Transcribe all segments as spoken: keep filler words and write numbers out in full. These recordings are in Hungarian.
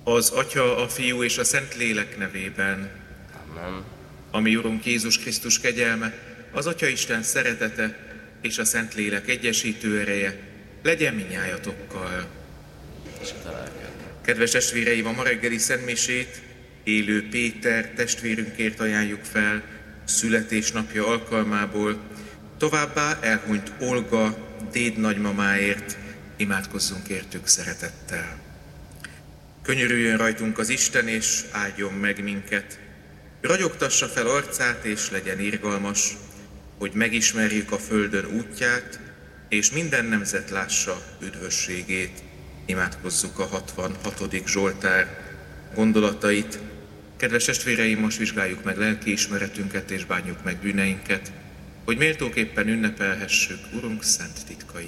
Az Atya, a Fiú és a Szentlélek nevében. Amen. A mi Urunk Jézus Krisztus kegyelme, az Atyaisten szeretete és a Szentlélek egyesítő ereje legyen minnyájatokkal. És a lelked. Kedves testvéreim, a ma reggeli szentmisét élő Péter testvérünkért ajánljuk fel születésnapja alkalmából, továbbá elhunyt Olga dédnagymamáért imádkozzunk értük szeretettel. Könyörüljön rajtunk az Isten, és áldjon meg minket. Ragyogtassa fel arcát, és legyen irgalmas, hogy megismerjük a földön útját, és minden nemzet lássa üdvösségét. Imádkozzuk a hatvanhatodik Zsoltár gondolatait. Kedves testvéreim, most vizsgáljuk meg lelkiismeretünket, és bánjuk meg bűneinket, hogy méltóképpen ünnepelhessük Urunk szent titkait.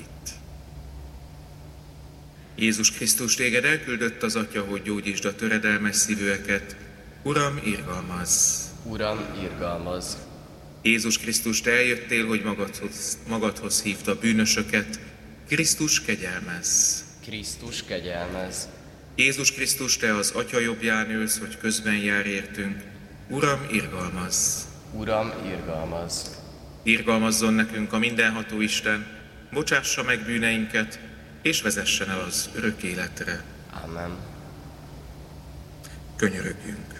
Jézus Krisztus, téged elküldött az Atya, hogy gyógyítsd a töredelmes szívűeket. Uram, irgalmazz! Uram, irgalmazz! Jézus Krisztus, te eljöttél, hogy magadhoz, magadhoz hívd a bűnösöket. Krisztus, kegyelmezz! Krisztus, kegyelmezz! Jézus Krisztus, te az Atya jobbján ülsz, hogy közben jár értünk. Uram, irgalmazz! Uram, irgalmazz! Irgalmazzon nekünk a mindenható Isten, bocsássa meg bűneinket, és vezessen el az örök életre. Amen. Könyörögjünk.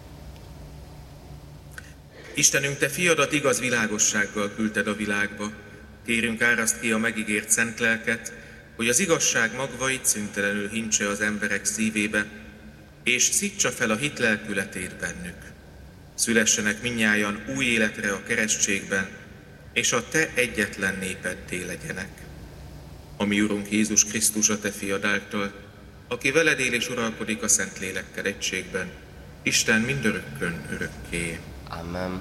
Istenünk, te fiadat igaz világossággal küldted a világba. Kérünk, áraszt ki a megígért szent lelket, hogy az igazság magvait szüntelenül hintse az emberek szívébe, és szítsa fel a hit lelkületét bennük. Szülessenek mindnyájan új életre a keresztségben, és a te egyetlen népeddé legyenek. A mi Urunk Jézus Krisztus, a te fiad által, aki veled él és uralkodik a Szentlélekkel egységben, Isten mindörökkön örökké. Amen.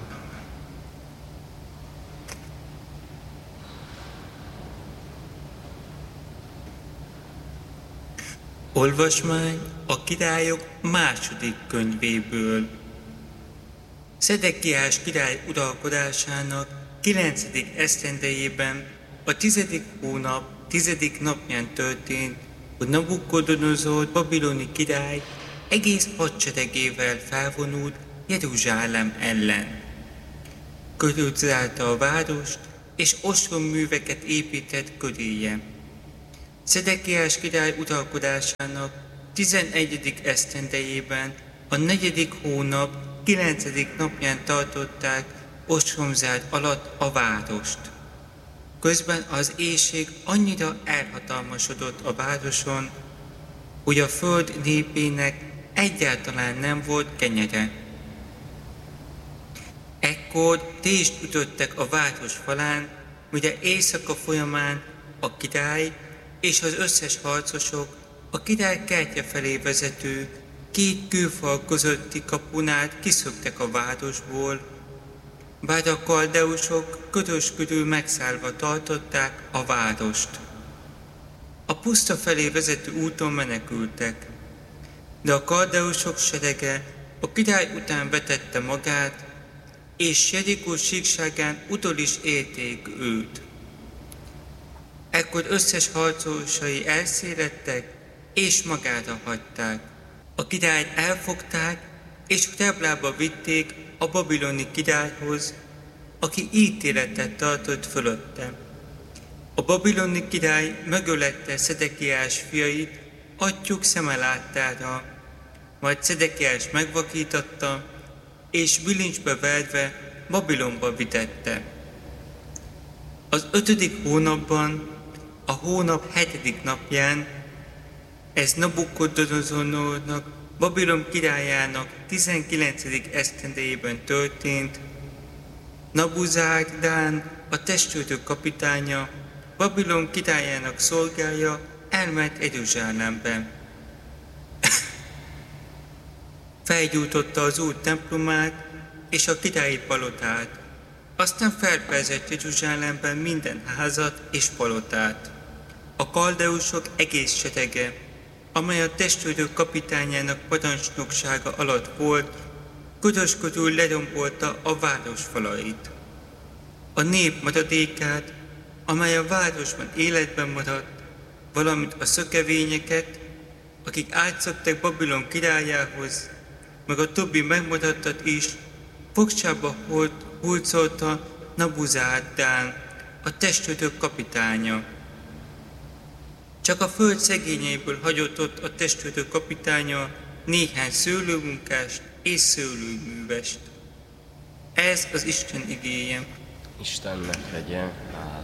Olvasmány a Királyok második könyvéből. Szedekiás király uralkodásának kilencedik esztendejében, a tizedik hónap tizedik napján történt, hogy Nabukodonozor babiloni király egész hadseregével felvonult Jeruzsálem ellen. Körülzárta a várost, és ostromműveket épített köréje. Szedekiás király uralkodásának tizenegyedik esztendejében, a negyedik hónap kilencedik napján tartották ostromzár alatt a várost. Közben az éhség annyira elhatalmasodott a városon, hogy a föld népének egyáltalán nem volt kenyere. Ekkor tést ütöttek a város falán, mire éjszaka folyamán a király és az összes harcosok a király kertje felé vezető két kőfal közötti kapunál kiszöktek a városból, bár a kaldeusok körös körül megszállva tartották a várost. A puszta felé vezető úton menekültek, de a kaldeusok serege a király után vetette magát, és Jerikó síkságán utol is érték őt. Ekkor összes harcosai elszélettek, és magára hagyták. A királyt elfogták, és Reblába vitték a babiloni királyhoz, aki ítéletet tartott fölötte. A babiloni király megölette Szedekiás fiait atyjuk szeme láttára, majd Szedekiás megvakította, és bilincsbe verve Babilonba vitette. Az ötödik hónapban, a hónap hetedik napján, ez Nabukodonozornak, Babilon királyának tizenkilencedik esztendejében történt, Nabuzárdán, a testőrök kapitánya, Babilon királyának szolgája elment Jeruzsálembe. Felgyújtotta az úr templomát és a királyi palotát, aztán felperzett Jeruzsálemben minden házat és palotát. A kaldeusok egész serege, amely a testőrök kapitányának parancsnoksága alatt volt, ködös körül lerombolta a város falait. A nép maradékát, amely a városban életben maradt, valamint a szökevényeket, akik átszöktek Babilon királyához, meg a többi megmutattat is, fogságba hurcolta Nabuzárádán, a testőrök kapitánya. Csak a föld szegényeiből hagyott ott a testőrök kapitánya néhány szőlőmunkást és szőlőművest. Ez az Isten igéje. Istennek legyen hála.